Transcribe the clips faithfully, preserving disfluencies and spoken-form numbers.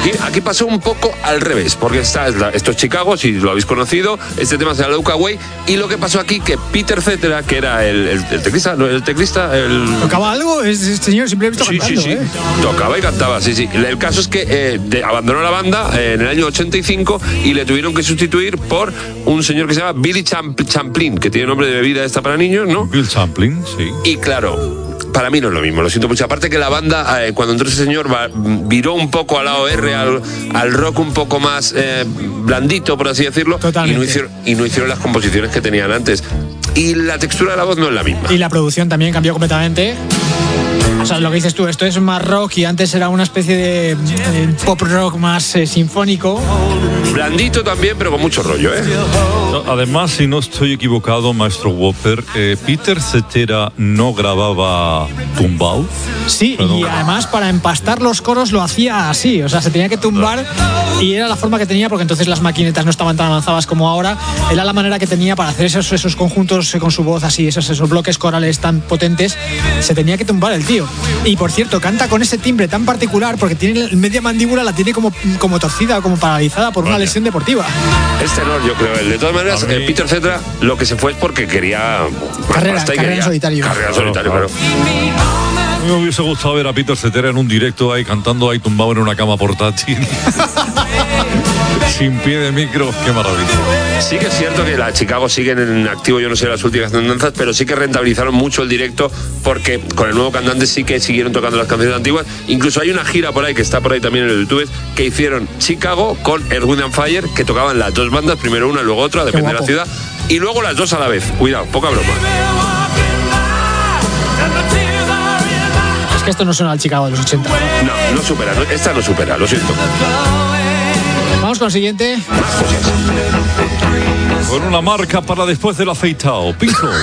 aquí, aquí pasó un poco al revés, porque está, esto es Chicago, si lo habéis conocido, este tema se llama Look Away, y lo que pasó aquí, que Peter Cetera, que era el, el, el teclista, no, el teclista, el... ¿Tocaba algo? Este señor siempre he visto sí, cantando, sí, sí, ¿eh? Tocaba y cantaba, sí, sí. El caso es que eh, de, abandonó la banda eh, en el año ochenta y cinco y le tuvieron que sustituir por un señor que se llama Billy Champ- Champlin, que tiene nombre de bebida esta para niños, ¿no? Bill Champlin, sí. Y claro, para mí no es lo mismo, lo siento mucho. Aparte que la banda, eh, cuando entró ese señor, va, viró un poco al lado R, al, al rock un poco más eh, blandito, por así decirlo. Totalmente. Y no, hicieron, y no hicieron las composiciones que tenían antes. Y la textura de la voz no es la misma. Y la producción también cambió completamente. O sea, lo que dices tú, esto es más rock y antes era una especie de, de pop rock más eh, sinfónico. Blandito también, pero con mucho rollo, ¿eh? No, además, si no estoy equivocado, maestro Whopper, eh, Peter Cetera no grababa tumbao. Sí, Perdón. y además para empastar los coros lo hacía así, o sea, se tenía que tumbar y era la forma que tenía, porque entonces las maquinetas no estaban tan avanzadas como ahora, era la manera que tenía para hacer esos, esos conjuntos con su voz así, esos, esos bloques corales tan potentes, se tenía que tumbar el tío. Y por cierto, canta con ese timbre tan particular porque tiene media mandíbula, la tiene como, como torcida o como paralizada por una Vale. lesión deportiva. Es tenor, yo creo. De todas maneras, mí... eh, Peter Cetera lo que se fue es porque quería más Carrera, pasta y carrera quería- en solitario. Carrera en solitario, Claro, claro. A mí me hubiese gustado ver a Peter Cetera en un directo ahí cantando ahí tumbado en una cama portátil. Sin pie de micro, qué maravilla. Sí que es cierto que la Chicago siguen en activo, yo no sé las últimas tendencias, pero sí que rentabilizaron mucho el directo porque con el nuevo cantante sí que siguieron tocando las canciones antiguas. Incluso hay una gira por ahí, que está por ahí también en el YouTube, que hicieron Chicago con Earth, Wind and Fire, que tocaban las dos bandas, primero una, luego otra, depende de la guapo. ciudad, y luego las dos a la vez. Cuidado, poca broma. Es que esto no suena al Chicago de los ochenta. No, no supera, no- esta no supera, lo siento. Vamos con el siguiente. Con una marca para después del afeitado. Pink Floyd.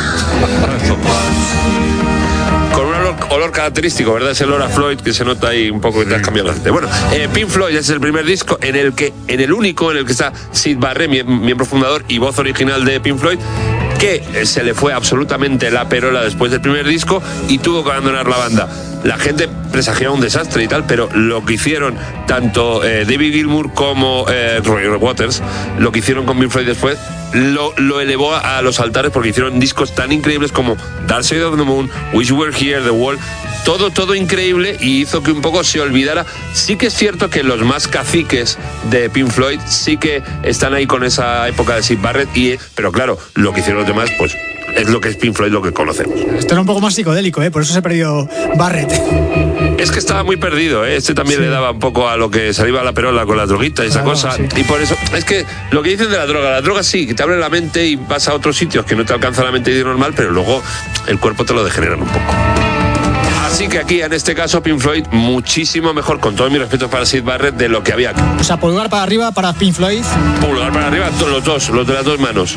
Con un olor, olor característico, ¿verdad? Es el olor a Floyd que se nota ahí un poco que te has cambiado la gente. Bueno, eh, Pink Floyd es el primer disco en el que, en el único en el que está Syd Barrett, mie- miembro fundador y voz original de Pink Floyd, que eh, se le fue absolutamente la perola después del primer disco y tuvo que abandonar la banda. La gente presagiaba un desastre y tal, pero lo que hicieron tanto eh, David Gilmour como eh, Roger Waters, lo que hicieron con Pink Floyd después, lo, lo elevó a, a los altares porque hicieron discos tan increíbles como Dark Side of the Moon, Wish You Were Here, The Wall, todo, todo increíble, y hizo que un poco se olvidara. Sí que es cierto que los más caciques de Pink Floyd sí que están ahí con esa época de Syd Barrett, y, pero claro, lo que hicieron los demás, pues es lo que es Pink Floyd, lo que conocemos. Esto era un poco más psicodélico, ¿eh? Por eso se perdió Barrett. Es que estaba muy perdido, ¿eh? Este también Sí. le daba un poco a lo que se iba a la perola con la droguita y esa Claro, cosa. sí. Y por eso, es que lo que dicen de la droga, la droga sí, que te abre la mente y vas a otros sitios que no te alcanza la mente normal, pero luego el cuerpo te lo degeneran un poco. Así que aquí, en este caso, Pink Floyd, muchísimo mejor, con todo mi respeto para Syd Barrett, de lo que había aquí. O sea, pulgar para arriba para Pink Floyd. Pulgar para arriba, todos los dos, los de las dos manos.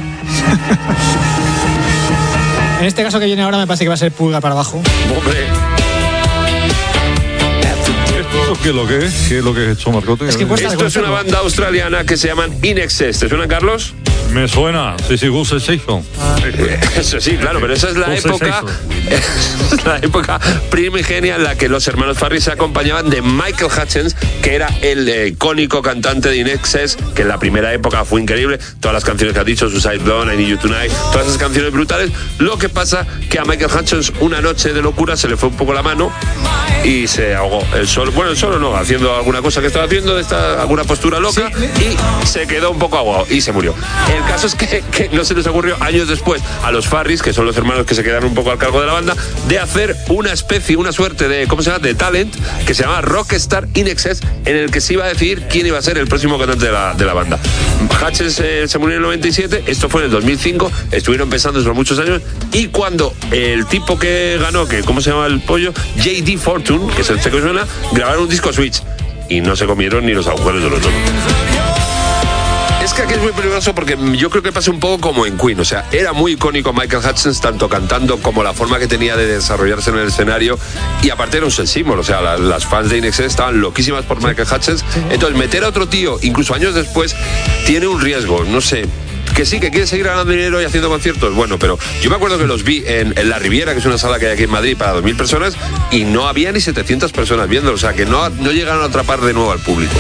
En este caso que viene ahora me parece que va a ser pulgar para abajo. Hombre, ¿Esto qué es lo que es? ¿Qué es lo que es esto, Marcote? Es que cuesta- esto es una banda australiana que se llaman In Excess. ¿Te suena, Carlos? Me suena. Sí, sí, Gus Station. Eso sí, claro, pero esa es la Pues época, es la época primigenia en la que los hermanos Farrell se acompañaban de Michael Hutchence, que era el eh, icónico cantante de In Excess, que en la primera época fue increíble. Todas las canciones que has dicho, Suicide Blonde, I Need You Tonight, todas esas canciones brutales. Lo que pasa que a Michael Hutchence una noche de locura se le fue un poco la mano y se ahogó. El solo, bueno, el solo no, haciendo alguna cosa que estaba haciendo, de esta, alguna postura loca, y se quedó un poco ahogado y se murió. El caso es que, que no se les ocurrió años después a los Farris, que son los hermanos que se quedaron un poco al cargo de la banda, de hacer una especie, una suerte de, ¿cómo se llama?, de talent, que se llama Rockstar In Excess, en el que se iba a decidir quién iba a ser el próximo cantante de la, de la banda. Hutchence eh, se murió en el noventa y siete, esto fue en el dos mil cinco, estuvieron pensando por muchos años, y cuando el tipo que ganó, que ¿cómo se llama el pollo?, J D Fortune, que es el que suena, grabaron un disco Switch, y no se comieron ni los agujeros de los dos. Es que aquí es muy peligroso porque yo creo que pasa un poco como en Queen, o sea, era muy icónico Michael Hutchence, tanto cantando como la forma que tenía de desarrollarse en el escenario, y aparte era un sex symbol, o sea, la, las fans de In Excess estaban loquísimas por Michael Hutchence. Entonces meter a otro tío, incluso años después, tiene un riesgo, no sé. que sí, que quiere seguir ganando dinero y haciendo conciertos. Bueno, pero yo me acuerdo que los vi en, en La Riviera, que es una sala que hay aquí en Madrid para dos mil personas, y no había ni setecientas personas viendo, o sea que no, no llegaron a atrapar de nuevo al público.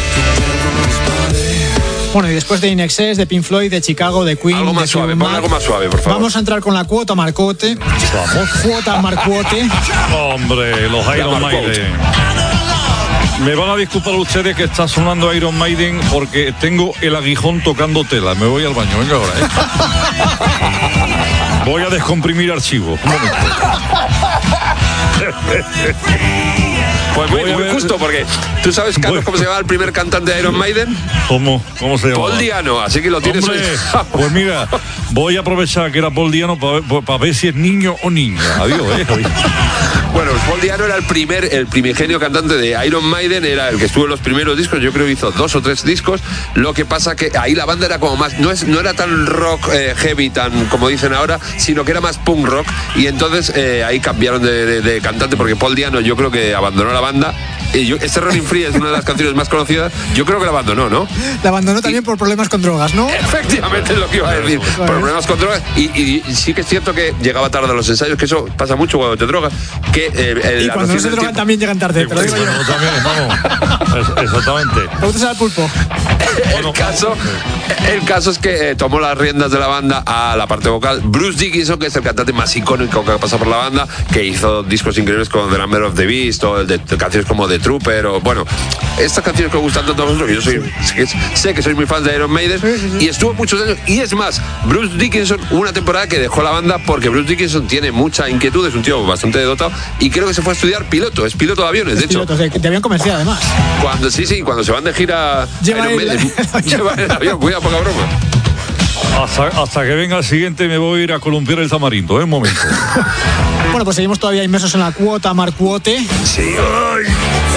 Bueno, y después de In Excess, de Pink Floyd, de Chicago, de Queen... Algo más de suave, pon algo más suave, por favor. Vamos a entrar con la cuota Marcote. Vamos. Cuota Marcote. Hombre, los Iron Maiden. Me van a disculpar ustedes que está sonando Iron Maiden porque tengo el aguijón tocando tela. Me voy al baño, venga ahora, ¿eh? Voy a descomprimir archivos. Un momento. Pues muy, muy justo, porque tú sabes, Carlos, voy. ¿Cómo se llama el primer cantante de Iron Maiden? ¿Cómo? ¿Cómo se llama? Paul Diano, así que lo tienes hoy. Pues mira, voy a aprovechar que era Paul Diano para ver, para ver si es niño o niña. Adiós, eh. Bueno, Paul Diano era el primer, el primigenio cantante de Iron Maiden, era el que estuvo en los primeros discos, yo creo que hizo dos o tres discos. Lo que pasa que ahí la banda era como más, no, es, no era tan rock eh, heavy, tan como dicen ahora, sino que era más punk rock, y entonces eh, ahí cambiaron de, de, de cantante, porque Paul Diano yo creo que abandonó la banda. Y yo, este Running Free es una de las canciones más conocidas. Yo creo que la abandonó, ¿no? La abandonó también y, por problemas con drogas, ¿no? Efectivamente es lo que iba a decir. Bueno. Por problemas con drogas. Y, y, y sí que es cierto que llegaba tarde a los ensayos, que eso pasa mucho cuando te drogas. Que, eh, y cuando no se drogan también llegan tarde, te lo digo yo. También, vamos. Exactamente. ¿Preguntas al pulpo? El caso, el caso es que eh, tomó las riendas de la banda a la parte vocal Bruce Dickinson, que es el cantante más icónico que ha pasado por la banda, que hizo discos increíbles con The Number of the Beast, o de, de canciones como The Trooper, o bueno, estas canciones que os gustan tanto a vosotros, que yo soy, sé que sois muy fans de Iron Maiden, sí, sí, sí. Y estuvo muchos años, y es más, Bruce Dickinson, hubo una temporada que dejó la banda porque Bruce Dickinson tiene mucha inquietud, es un tío bastante dotado, y creo que se fue a estudiar piloto, es piloto de aviones, es de piloto, hecho. De avión comercial, además. Cuando, sí, sí, cuando se van de gira lleva Iron Maiden, el, lleva el avión, cuidado, poca broma. Hasta, hasta que venga el siguiente me voy a ir a columpiar el tamarindo, ¿eh? Un momento. Bueno, pues seguimos todavía inmersos en la cuota Marcuote. Sí. Ay.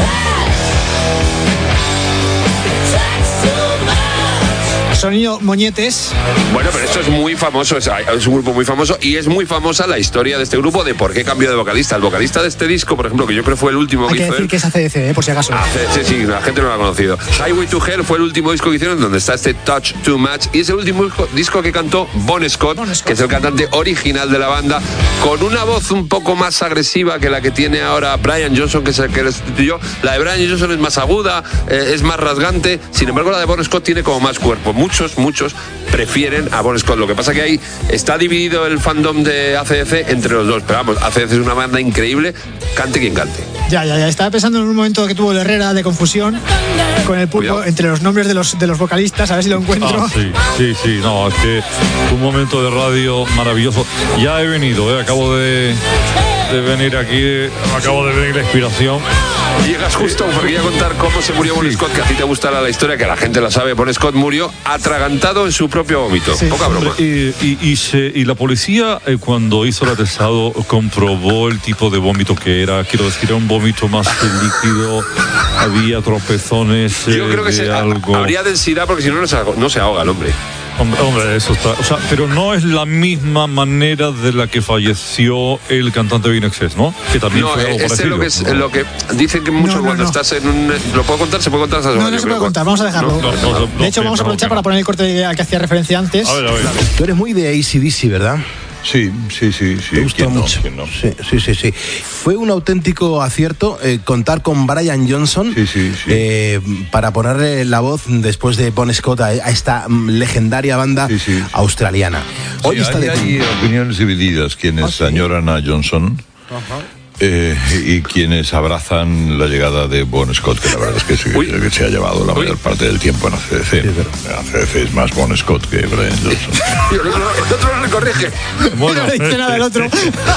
Sonido Moñetes. Bueno, pero esto es muy famoso, es, es un grupo muy famoso, y es muy famosa la historia de este grupo, de por qué cambió de vocalista. El vocalista de este disco, por ejemplo, que yo creo fue el último Hay que, que hizo decir él, que es A C D C, ¿eh? Por si acaso. A C D C, sí, la gente no lo ha conocido. Highway to Hell fue el último disco que hicieron, donde está este Touch Too Much, y es el último disco, disco que cantó Bon Scott, bon Scott, que es el cantante original de la banda, con una voz un poco más agresiva que la que tiene ahora Brian Johnson, que es el que le sustituyó. La de Brian Johnson es más aguda, eh, es más rasgante, sin embargo la de Bon Scott tiene como más cuerpo. Muchos, muchos prefieren a Bon Scott. Lo que pasa que ahí está dividido el fandom de A C D C entre los dos, pero vamos, A C D C es una banda increíble, cante quien cante. Ya, ya, ya, estaba pensando en un momento que tuvo el Herrera de confusión con el pulpo. Cuidado. Entre los nombres de los, de los vocalistas, a ver si lo encuentro. Ah, sí, sí, sí, no, es que un momento de radio maravilloso. Ya he venido, eh, acabo de, de venir aquí, acabo de venir la inspiración. Llegas justo porque voy a contar cómo se murió Bon Scott, que a ti te gustará la historia, que la gente la sabe. Bon Scott murió atragantado en su propio vómito. Sí. Poca broma. Y, y, y, se, y la policía, eh, cuando hizo el atestado, comprobó el tipo de vómito que era. Quiero decir, era un vómito más líquido, había tropezones. Eh, Yo creo que de se, algo. habría densidad, porque si no, no se, no se ahoga el hombre. Hombre, hombre, eso está. O sea, pero no es la misma manera de la que falleció el cantante de In Excess, ¿no? Que también no, fue algo este parecido. Lo que, es, ¿no? lo que dicen que mucho no, no, cuando no. estás en un. ¿Lo puedo contar? ¿Se puede contar? No, no, no se puede contar, vamos a dejarlo. No, no, no, no, de hecho, no, vamos a aprovechar no, no. para poner el corte al que hacía referencia antes. A ver, a ver. Tú eres muy de A C D C, ¿verdad? Sí, sí, sí, sí. Me gustó ¿Quién no? mucho. ¿Quién no? Sí, sí, sí, sí. Fue un auténtico acierto eh, contar con Brian Johnson sí, sí, sí. Eh, para ponerle la voz después de Bon Scott a, a esta um, legendaria banda sí, sí. australiana. Hoy sí, está hay, de... hay opiniones divididas, quienes ¿Ah, sí? añoran a Johnson. Ajá. Eh, y quienes abrazan la llegada de Bon Scott, que la verdad es que, sí, que se ha llevado la Uy. mayor parte del tiempo en A C D C. Sí, pero... A C D C es más Bon Scott que Brian Johnson. Y el otro, el otro no le corrige. Bueno, no le dice nada del otro.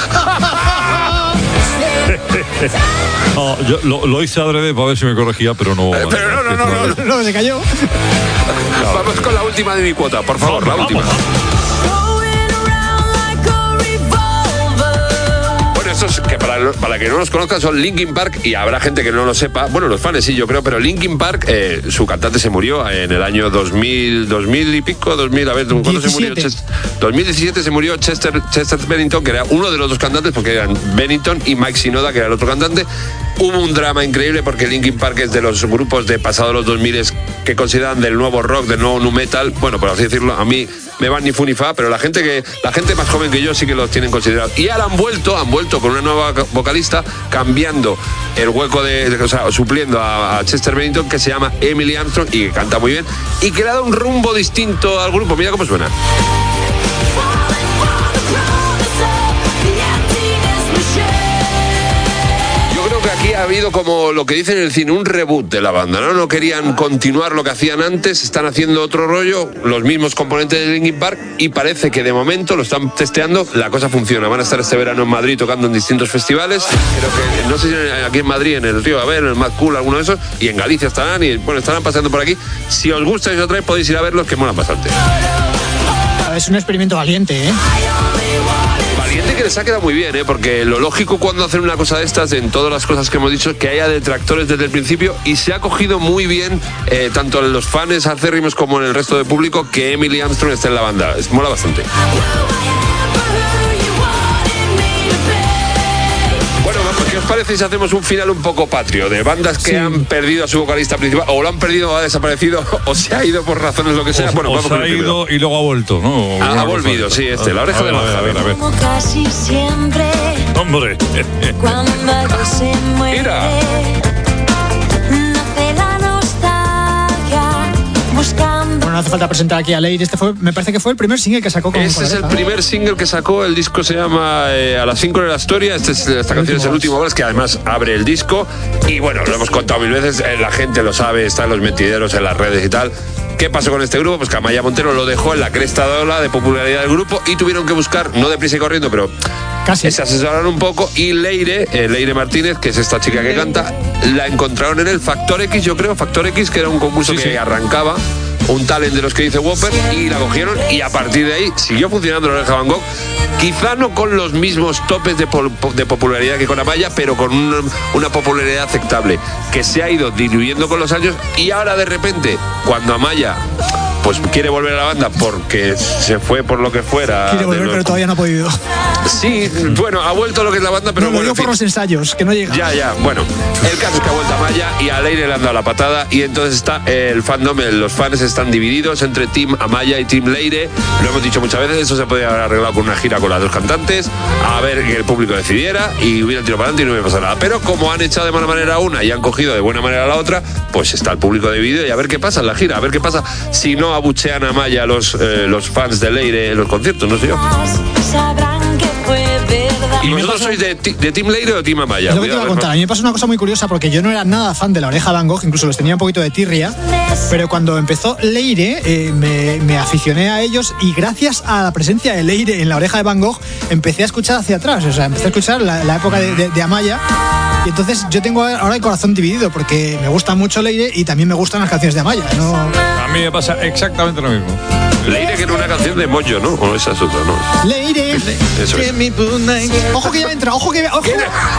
No, yo lo, lo hice adrede para ver si me corregía, pero no. Eh, pero no, no, no, no, no, no, no se cayó. Vamos con la última de mi cuota, por favor, vamos, la última. Vamos. Estos que para, para que no los conozcan son Linkin Park, y habrá gente que no lo sepa, bueno, los fans sí, yo creo, pero Linkin Park, eh, su cantante se murió en el año dos mil, dos mil y pico, dos mil, a ver, ¿cuándo se murió? dos mil diecisiete se murió Chester, Chester Bennington, que era uno de los dos cantantes, porque eran Bennington y Mike Shinoda, que era el otro cantante. Hubo un drama increíble porque Linkin Park es de los grupos de pasado los dos mil que consideran del nuevo rock, del nuevo nu metal, bueno, por así decirlo. A mí me van ni fu ni fa, pero la gente que la gente más joven que yo sí que los tienen considerados. Y ahora han vuelto, han vuelto con una nueva vocalista, cambiando el hueco de, de o sea, supliendo a, a Chester Bennington, que se llama Emily Armstrong y que canta muy bien y que le ha dado un rumbo distinto al grupo. Mira cómo suena. Aquí ha habido, como lo que dicen en el cine, un reboot de la banda, ¿no? No querían continuar lo que hacían antes, están haciendo otro rollo, los mismos componentes de Linkin Park, y parece que de momento lo están testeando, la cosa funciona. Van a estar este verano en Madrid tocando en distintos festivales, creo que, no sé si aquí en Madrid, en el Río Aver, en el Mad Cool, alguno de esos, y en Galicia estarán, y bueno, estarán pasando por aquí. Si os gusta y os atrae, podéis ir a verlos, que molan bastante. Es un experimento valiente, ¿eh? Valiente, que les ha quedado muy bien, ¿eh? Porque lo lógico cuando hacen una cosa de estas, en todas las cosas que hemos dicho, es que haya detractores desde el principio, y se ha cogido muy bien, eh, tanto en los fans acérrimos como en el resto del público, que Emily Armstrong esté en la banda. Es, mola bastante. ¿Qué os parece si hacemos un final un poco patrio de bandas que sí. han perdido a su vocalista principal, o lo han perdido o ha desaparecido, o se ha ido por razones lo que sea? O, bueno, o vamos se ha ido y luego ha vuelto, ¿no? Ha, ha volvido, sí, este, La Oreja de Van Halen. A ver, Como casi siempre. Hombre. Cuando algo se muere. Mira. Nace la nostalgia buscando. Bueno, no hace falta presentar aquí a Leire. Este fue, me parece que fue el primer single que sacó con Este es el primer single que sacó. El disco se llama eh, A las cinco de la historia. Este es, esta el canción es el último vals, que además abre el disco. Y bueno, lo hemos contado mil veces. Eh, la gente lo sabe, está en los mentideros, en las redes y tal. ¿Qué pasó con este grupo? Pues que Amaya Montero lo dejó en la cresta de ola de popularidad del grupo y tuvieron que buscar, no deprisa y corriendo, pero casi se asesoraron un poco, y Leire, eh, Leire Martínez, que es esta chica que canta, la encontraron en el Factor X, yo creo, Factor X, que era un concurso sí, que sí. arrancaba, un talent de los que dice Whopper, y la cogieron, y a partir de ahí siguió funcionando La Oreja de Van Gogh, quizá no con los mismos topes de, po de popularidad que con Amaya, pero con una, una popularidad aceptable, que se ha ido diluyendo con los años, y ahora de repente, cuando Amaya pues quiere volver a la banda porque se fue por lo que fuera. Quiere volver, los... pero todavía no ha podido. Sí, bueno, ha vuelto lo que es la banda, pero no, bueno. Lo digo por los ensayos, que no llega. Ya, ya, bueno. El caso es que ha vuelto a Amaya y a Leire le han dado la patada, y entonces está el fandom, los fans están divididos entre Team Amaya y Team Leire. Lo hemos dicho muchas veces, eso se podría haber arreglado con una gira con las dos cantantes, a ver que el público decidiera y hubiera tirado para adelante y no hubiera pasado nada. Pero como han echado de mala manera a una y han cogido de buena manera a la otra, pues está el público dividido, y a ver qué pasa en la gira, a ver qué pasa si no abuchean a Amaya los, eh, los fans de Leire en los conciertos, no sé yo. ¿Y vosotros sois de, de Team Leire o Team Amaya? Es lo que te iba a contar. A mí me pasa una cosa muy curiosa, porque yo no era nada fan de La Oreja de Van Gogh, incluso les tenía un poquito de tirria, pero cuando empezó Leire eh, me, me aficioné a ellos, y gracias a la presencia de Leire en La Oreja de Van Gogh empecé a escuchar hacia atrás, o sea, empecé a escuchar la, la época de, de, de Amaya, y entonces yo tengo ahora el corazón dividido, porque me gusta mucho Leire y también me gustan las canciones de Amaya, ¿no? A mí me pasa exactamente lo mismo. Leire, que era una canción de Moyo, ¿no? O esa es otra, ¿no? Leire. Eso es. Ojo que ya entra, ojo que... Ojo.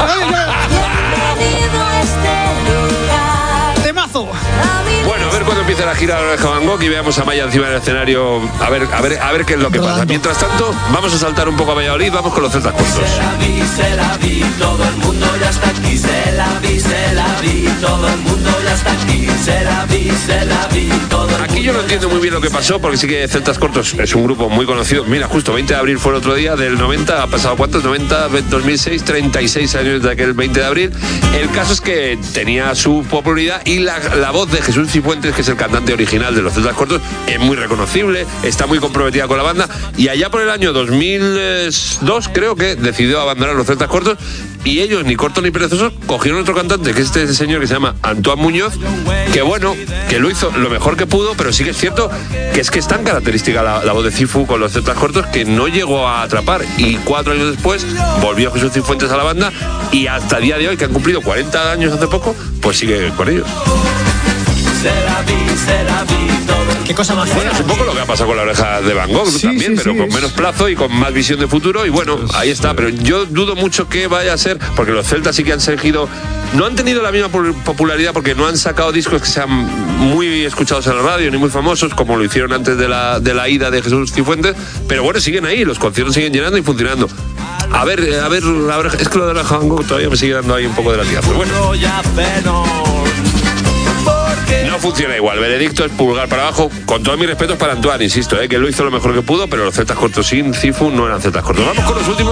¡Temazo! Bueno, a ver cuándo empieza la gira de La Oreja de Van Gogh y veamos a Amaya encima del escenario, a ver, a ver, a ver qué es lo que pasa. Mientras tanto, vamos a saltar un poco a Valladolid, vamos con los Celtas cortos. Se la vi, se la vi, todo el mundo ya está aquí. Se la vi, se la vi, todo el mundo ya está aquí. Se la vi, se la vi, todo el mundo. Aquí yo no entiendo muy bien lo que pasó, porque sí que Celtas Cortos es un grupo muy conocido. Mira, justo veinte de abril fue el otro día, del noventa, ha pasado ¿cuántos? noventa, dos mil seis, treinta y seis años de aquel veinte de abril. El caso es que tenía su popularidad, y la, la voz de Jesús Cifuentes, que es el cantante original de los Celtas Cortos, es muy reconocible, está muy comprometida con la banda, y allá por el año dos mil dos creo que decidió abandonar los Celtas Cortos, y ellos, ni cortos ni perezosos, cogieron otro cantante, que es este señor que se llama Antoine Muñoz, que bueno, que lo hizo lo mejor que pudo, pero sí que es cierto que es que es tan característica la, la voz de Cifu con los Celtas Cortos que no llegó a atrapar, y cuatro años después volvió Jesús Cifuentes a la banda, y hasta el día de hoy, que han cumplido cuarenta años hace poco, pues sigue con ellos. Se la vi, se la vi, todo. Qué cosa más Bueno, es un poco lo que ha pasado con La Oreja de Van Gogh, sí, también, sí, pero sí, con menos plazo y con más visión de futuro, y bueno, ahí está, pero yo dudo mucho que vaya a ser, porque los celtas sí que han seguido, no han tenido la misma popularidad porque no han sacado discos que sean muy escuchados en la radio ni muy famosos, como lo hicieron antes de la, de la ida de Jesús Cifuentes, pero bueno, siguen ahí, los conciertos siguen llenando y funcionando. A ver, a ver, la oreja, es que lo de La Oreja de Van Gogh todavía me sigue dando ahí un poco de latigazo, pero bueno. No funciona igual. Veredicto es pulgar para abajo. Con todos mis respetos para Antoine, insisto, ¿eh? que él lo hizo lo mejor que pudo, pero los celtas cortos sin Cifu no eran celtas cortos. Vamos con los últimos.